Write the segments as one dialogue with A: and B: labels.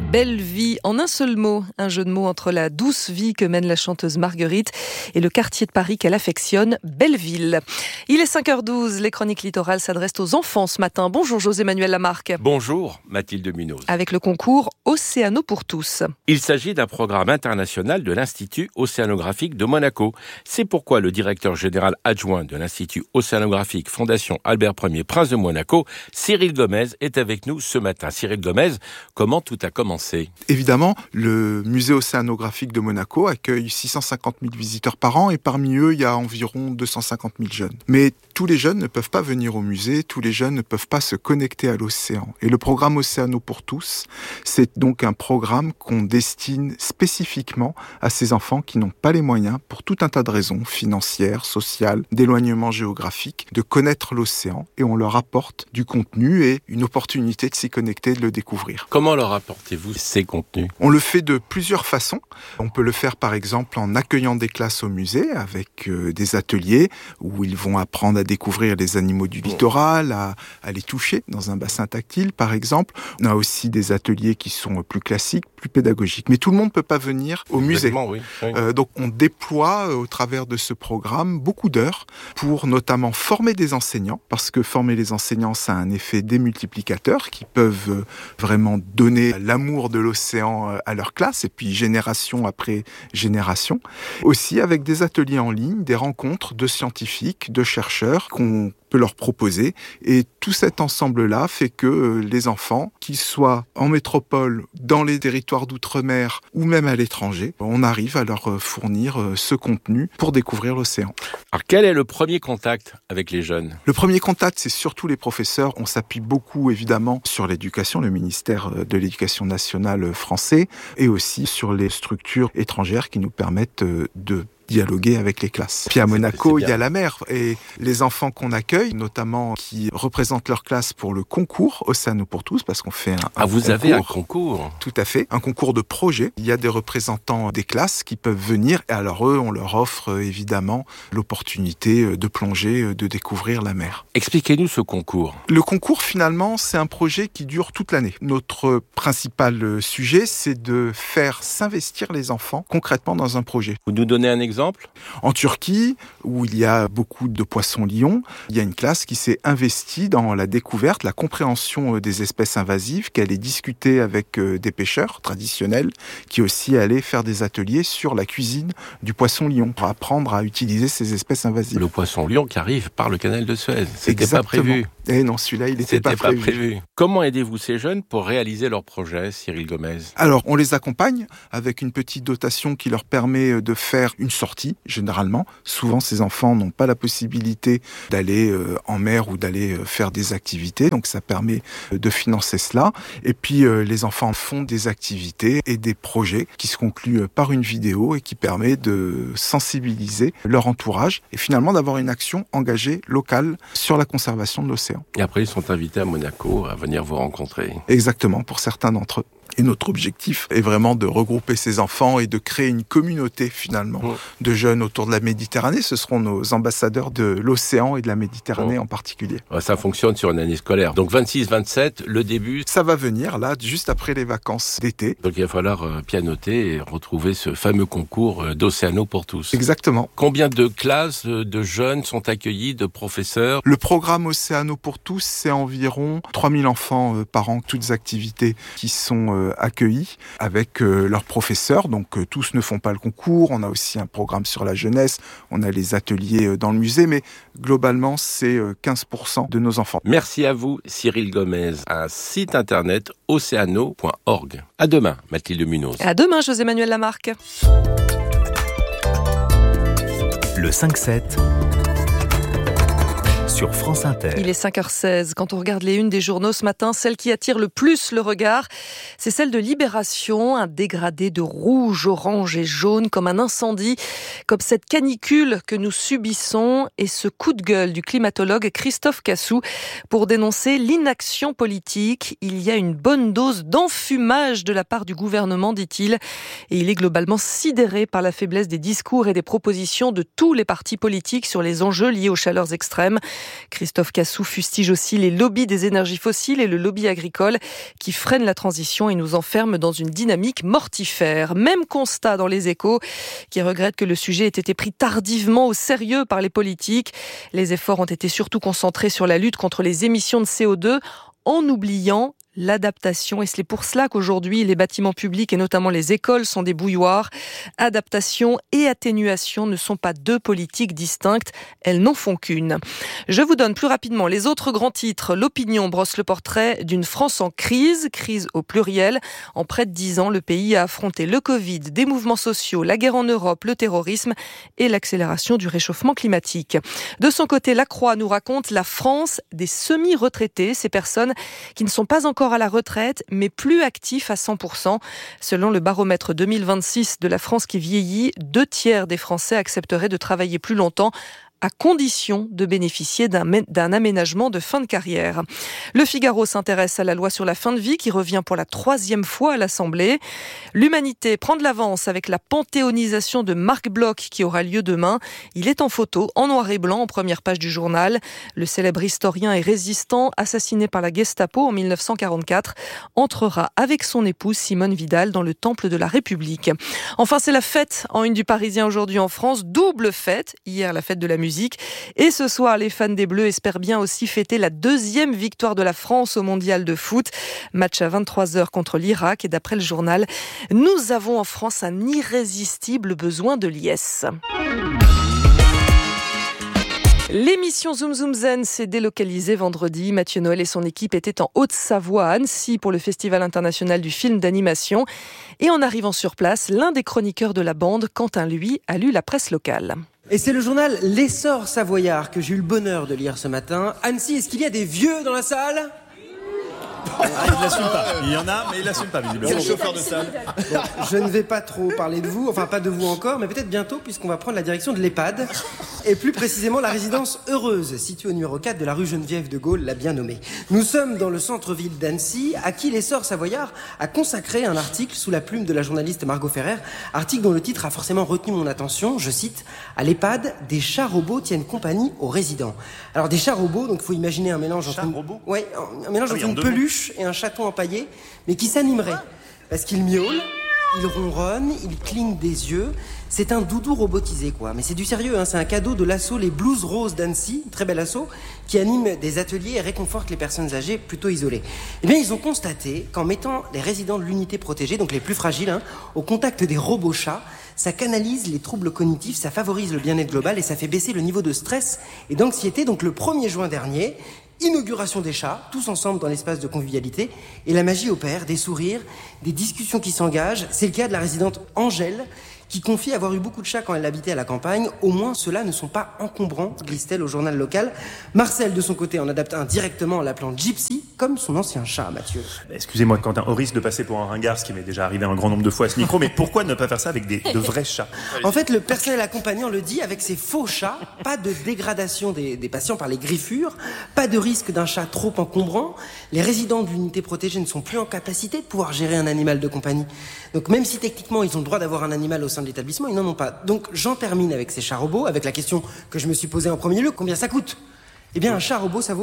A: Belle vie, en un seul mot, un jeu de mots entre la douce vie que mène la chanteuse Marguerite et le quartier de Paris qu'elle affectionne, Belleville. Il est 5h12, les chroniques littorales s'adressent aux enfants ce matin. Bonjour José-Manuel Lamarque.
B: Bonjour Mathilde Munoz.
A: Avec le concours Océano pour tous.
B: Il s'agit d'un programme international de l'Institut océanographique de Monaco. C'est pourquoi le directeur général adjoint de l'Institut océanographique Fondation Albert Ier Prince de Monaco, Cyril Gomez, est avec nous ce matin. Cyril Gomez, comment tout a commencé ?
C: Évidemment, le musée océanographique de Monaco accueille 650 000 visiteurs par an et parmi eux, il y a environ 250 000 jeunes. Mais tous les jeunes ne peuvent pas venir au musée, tous les jeunes ne peuvent pas se connecter à l'océan. Et le programme Océano pour tous, c'est donc un programme qu'on destine spécifiquement à ces enfants qui n'ont pas les moyens, pour tout un tas de raisons, financières, sociales, d'éloignement géographique, de connaître l'océan. Et on leur apporte du contenu et une opportunité de s'y connecter, de le découvrir.
B: Comment leur apportez-vous ces contenus ?
C: On le fait de plusieurs façons. On peut le faire par exemple en accueillant des classes au musée avec des ateliers où ils vont apprendre à découvrir les animaux du littoral, à les toucher dans un bassin tactile par exemple. On a aussi des ateliers qui sont plus classiques, plus pédagogiques. Mais tout le monde ne peut pas venir au musée.
B: Oui.
C: Donc on déploie au travers de ce programme beaucoup d'heures pour notamment former des enseignants, parce que former les enseignants, ça a un effet démultiplicateur qui peuvent vraiment donner l'amour de l'océan à leur classe et puis génération après génération. Aussi avec des ateliers en ligne, des rencontres de scientifiques, de chercheurs qu'on peut leur proposer. Et tout cet ensemble-là fait que les enfants, qu'ils soient en métropole, dans les territoires d'outre-mer ou même à l'étranger, on arrive à leur fournir ce contenu pour découvrir l'océan.
B: Alors quel est le premier contact avec les jeunes ?
C: Le premier contact, c'est surtout les professeurs. On s'appuie beaucoup évidemment sur l'éducation, le ministère de l'Éducation nationale français, et aussi sur les structures étrangères qui nous permettent de dialoguer avec les classes. Puis à Monaco, il y a la mer et les enfants qu'on accueille, notamment qui représentent leur classe pour le concours Océano pour tous, parce qu'on fait un
B: vous
C: concours.
B: Avez un concours ?
C: Tout à fait, un concours de projet. Il y a des représentants des classes qui peuvent venir et alors eux, on leur offre évidemment l'opportunité de plonger, de découvrir la mer.
B: Expliquez-nous ce concours.
C: Le concours, finalement, c'est un projet qui dure toute l'année. Notre principal sujet, c'est de faire s'investir les enfants concrètement dans un projet.
B: Vous nous donnez un exemple ?
C: En Turquie, où il y a beaucoup de poissons-lions, il y a une classe qui s'est investie dans la découverte, la compréhension des espèces invasives, qui allait discuter avec des pêcheurs traditionnels, qui aussi allaient faire des ateliers sur la cuisine du poisson-lion, pour apprendre à utiliser ces espèces invasives.
B: Le poisson-lion qui arrive par le canal de Suez. C'était
C: Exactement.
B: pas prévu.
C: Eh non, celui-là, il n'était pas prévu.
B: Comment aidez-vous ces jeunes pour réaliser leur projet, Cyril Gomez ?
C: Alors, on les accompagne avec une petite dotation qui leur permet de faire une sortie, généralement. Souvent, ces enfants n'ont pas la possibilité d'aller en mer ou d'aller faire des activités, donc ça permet de financer cela. Et puis, les enfants font des activités et des projets qui se concluent par une vidéo et qui permet de sensibiliser leur entourage et finalement d'avoir une action engagée locale sur la conservation de l'océan.
B: Et après, ils sont invités à Monaco à venir vous rencontrer.
C: Exactement, pour certains d'entre eux. Et notre objectif est vraiment de regrouper ces enfants et de créer une communauté finalement de jeunes autour de la Méditerranée. Ce seront nos ambassadeurs de l'océan et de la Méditerranée en particulier.
B: Ça fonctionne sur une année scolaire. Donc 26-27, le début.
C: Ça va venir là, juste après les vacances d'été.
B: Donc il va falloir pianoter et retrouver ce fameux concours d'Océano pour tous.
C: Exactement.
B: Combien de classes de jeunes sont accueillis, de professeurs ?
C: Le programme Océano pour tous, c'est environ 3000 enfants par an, toutes activités qui sont accueillis avec leurs professeurs. Donc tous ne font pas le concours. On a aussi un programme sur la jeunesse. On a les ateliers dans le musée. Mais globalement, c'est 15% de nos enfants.
B: Merci à vous, Cyril Gomez. Un site internet océano.org. À demain, Mathilde Munoz.
A: À demain, José-Manuel Lamarque.
D: Le 5-7 sur France Inter.
A: Il est 5h16. Quand on regarde les unes des journaux ce matin, celle qui attire le plus le regard, c'est celle de Libération. Un dégradé de rouge, orange et jaune, comme un incendie, comme cette canicule que nous subissons, et ce coup de gueule du climatologue Christophe Cassou pour dénoncer l'inaction politique. Il y a une bonne dose d'enfumage de la part du gouvernement, dit-il, et il est globalement sidéré par la faiblesse des discours et des propositions de tous les partis politiques sur les enjeux liés aux chaleurs extrêmes. Christophe Cassou fustige aussi les lobbies des énergies fossiles et le lobby agricole qui freinent la transition et nous enferment dans une dynamique mortifère. Même constat dans Les Échos, qui regrette que le sujet ait été pris tardivement au sérieux par les politiques. Les efforts ont été surtout concentrés sur la lutte contre les émissions de CO2 en oubliant l'adaptation. Et c'est pour cela qu'aujourd'hui, les bâtiments publics et notamment les écoles sont des bouilloires. Adaptation et atténuation ne sont pas deux politiques distinctes, elles n'en font qu'une. Je vous donne plus rapidement les autres grands titres. L'Opinion brosse le portrait d'une France en crise au pluriel. En près de 10 ans, le pays a affronté le Covid, des mouvements sociaux, la guerre en Europe, le terrorisme et l'accélération du réchauffement climatique. De son côté, La Croix nous raconte la France des semi-retraités, ces personnes qui ne sont pas encore à la retraite, mais plus actifs à 100%. Selon le baromètre 2026 de la France qui vieillit, 2/3 des Français accepteraient de travailler plus longtemps, à condition de bénéficier d'un aménagement de fin de carrière. Le Figaro s'intéresse à la loi sur la fin de vie qui revient pour la 3e fois à l'Assemblée. L'Humanité prend de l'avance avec la panthéonisation de Marc Bloch qui aura lieu demain. Il est en photo, en noir et blanc, en première page du journal. Le célèbre historien et résistant, assassiné par la Gestapo en 1944, entrera avec son épouse Simone Vidal dans le temple de la République. Enfin, c'est la fête en une du Parisien aujourd'hui en France. Double fête. Hier, la fête de la musique. Et ce soir, les fans des Bleus espèrent bien aussi fêter la 2e victoire de la France au mondial de foot. Match à 23h contre l'Irak. Et d'après le journal, nous avons en France un irrésistible besoin de liesse. L'émission Zoom Zoom Zen s'est délocalisée vendredi. Mathieu Noël et son équipe étaient en Haute-Savoie, à Annecy, pour le Festival international du film d'animation. Et en arrivant sur place, l'un des chroniqueurs de la bande, Quentin, lui, a lu la presse locale.
E: Et c'est le journal L'Essor Savoyard que j'ai eu le bonheur de lire ce matin. Annecy, est-ce qu'il y a des vieux dans la salle ?
F: Il l'assume pas. Il y en a, mais il l'assume pas, visiblement. C'est le chauffeur de salle.
E: Bon, je ne vais pas trop parler de vous, enfin pas de vous encore, mais peut-être bientôt, puisqu'on va prendre la direction de l'EHPAD, et plus précisément la résidence Heureuse, située au numéro 4 de la rue Geneviève de Gaulle, l'a bien nommée. Nous sommes dans le centre-ville d'Annecy, à qui l'Essor Savoyard a consacré un article sous la plume de la journaliste Margot Ferrer, article dont le titre a forcément retenu mon attention, je cite, « À l'EHPAD, des chats robots tiennent compagnie aux résidents ». Alors des chats robots, donc il faut imaginer un mélange entre une peluche et un chaton empaillé, mais qui s'animerait. Parce qu'il miaule, il ronronne, il cligne des yeux. C'est un doudou robotisé, quoi. Mais c'est du sérieux, hein. C'est un cadeau de l'asso Les Blues Roses d'Annecy, très bel asso, qui anime des ateliers et réconforte les personnes âgées plutôt isolées. Eh bien, ils ont constaté qu'en mettant les résidents de l'unité protégée, donc les plus fragiles, au contact des robots chats, ça canalise les troubles cognitifs, ça favorise le bien-être global et ça fait baisser le niveau de stress et d'anxiété. Donc le 1er juin dernier, inauguration des chats, tous ensemble dans l'espace de convivialité, et la magie opère, des sourires, des discussions qui s'engagent. C'est le cas de la résidente Angèle, qui confie avoir eu beaucoup de chats quand elle habitait à la campagne. Au moins, ceux-là ne sont pas encombrants, glisse-t-elle au journal local. Marcel, de son côté, en adapte un directement en l'appelant Gypsy, comme son ancien chat, Mathieu.
F: Excusez-moi, Quentin, au risque de passer pour un ringard, ce qui m'est déjà arrivé un grand nombre de fois à ce micro, mais pourquoi ne pas faire ça avec de vrais chats ?
E: En fait, le personnel accompagnant le dit, avec ses faux chats, pas de dégradation des patients par les griffures, pas de risque d'un chat trop encombrant. Les résidents de l'unité protégée ne sont plus en capacité de pouvoir gérer un animal de compagnie. Donc même si techniquement ils ont le droit d'avoir un animal au sein de l'établissement, ils n'en ont pas. Donc j'en termine avec ces chats robots, avec la question que je me suis posée en premier lieu, combien ça coûte ? Eh bien un chat robot ça vaut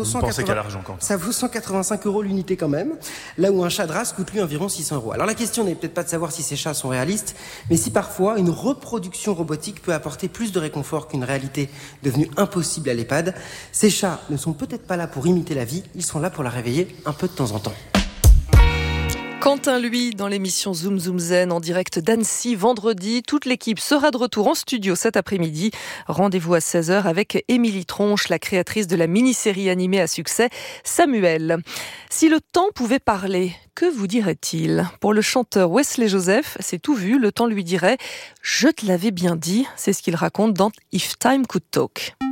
E: 185 € l'unité quand même, là où un chat de race coûte lui environ 600 €. Alors la question n'est peut-être pas de savoir si ces chats sont réalistes, mais si parfois une reproduction robotique peut apporter plus de réconfort qu'une réalité devenue impossible à l'EHPAD. Ces chats ne sont peut-être pas là pour imiter la vie, ils sont là pour la réveiller un peu de temps en temps.
A: Quentin, lui, dans l'émission Zoom Zoom Zen en direct d'Annecy vendredi. Toute l'équipe sera de retour en studio cet après-midi. Rendez-vous à 16h avec Émilie Tronche, la créatrice de la mini-série animée à succès Samuel. Si le temps pouvait parler, que vous dirait-il ? Pour le chanteur Wesley Joseph, c'est tout vu, le temps lui dirait « Je te l'avais bien dit », c'est ce qu'il raconte dans If Time Could Talk.